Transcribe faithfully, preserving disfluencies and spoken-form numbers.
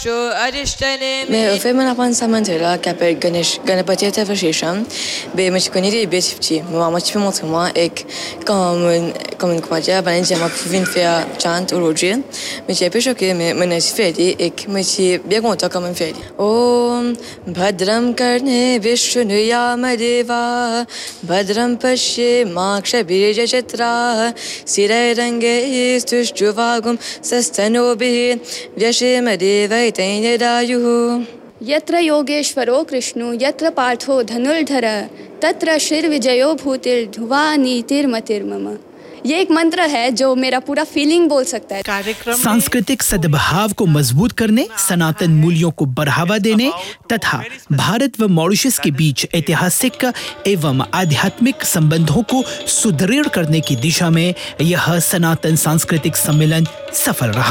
Mais fait mon apprendre ça m'intéresse qui appelle Ganesh Ganapati Tavashisham mais je connais les bêtises petits moi tu peux montrer moi et comme comme une comédie ben j'ai ma pouvine faire chant aujourd'hui mais j'ai pas choqué mais mon est fait et mais j'ai bien content comme un fait Om Bhadram Karne Vishnuyama Bhadram Pashe Makshabirja Chatra Sirai Range Stushjuvagum Sastanobhi Vyashimadeva यत्र योगेश्वरो कृष्णो यत्र पार्थो धनुर्धर तत्र शिर विजयो भूतिर् ध्रुवा नीतिर्मतिर्मम। ये एक मंत्र है जो मेरा पूरा फीलिंग बोल सकता है। कार्यक्रम सांस्कृतिक सद्भाव को मजबूत करने, सनातन मूल्यों को बढ़ावा देने तथा भारत व मॉरिशस के बीच ऐतिहासिक एवं आध्यात्मिक संबंधों को सुदृढ़ करने की दिशा में यह सनातन सांस्कृतिक सम्मेलन सफल रहा।